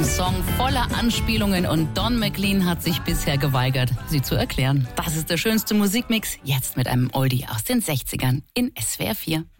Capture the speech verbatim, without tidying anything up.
Song voller Anspielungen und Don McLean hat sich bisher geweigert, sie zu erklären. Das ist der schönste Musikmix, jetzt mit einem Oldie aus den sechzigern in S W R vier.